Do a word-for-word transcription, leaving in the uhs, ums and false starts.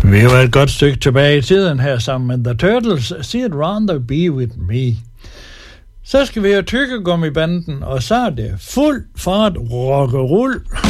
Vi var et godt stykke tilbage i tiden her sammen med The Turtles. She'd rather be with me. Så skal vi have Tyggegummi-banden, og så er det fuld fart rock og rull.